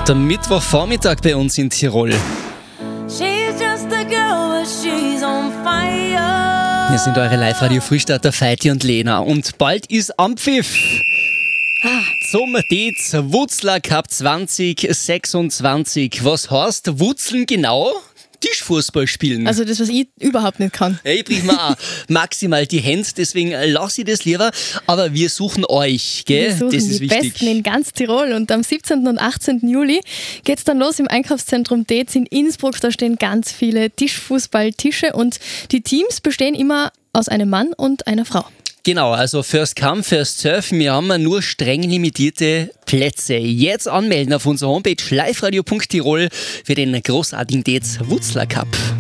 Der Mittwochvormittag bei uns in Tirol. Hier sind eure Live-Radio-Frühstarter Feiti und Lena. Und bald ist Ampfiff. Zum Dates Wutzler Cup 2026. Was heißt Wutzeln genau? Tischfußball spielen. Also das, was ich überhaupt nicht kann. Ich brich mir auch maximal die Hände, deswegen lasse ich das lieber. Aber wir suchen euch, gell? Wir suchen das ist die wichtig. Besten in ganz Tirol. Und am 17. und 18. Juli geht's dann los im Einkaufszentrum Dates in Innsbruck. Da stehen ganz viele Tischfußballtische und die Teams bestehen immer aus einem Mann und einer Frau. Genau, also First Come, First Serve. Wir haben nur streng limitierte Plätze. Jetzt anmelden auf unserer Homepage liveradio.tirol für den großartigen Dates Wutzler Cup.